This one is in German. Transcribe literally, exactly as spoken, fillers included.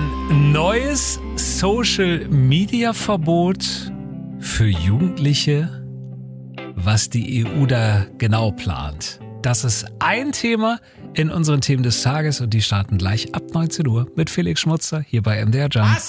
Ein neues Social-Media-Verbot für Jugendliche, was die E U da genau plant. Das ist ein Thema in unseren Themen des Tages und die starten gleich ab neunzehn Uhr mit Felix Schmutzer hier bei M D R Jump.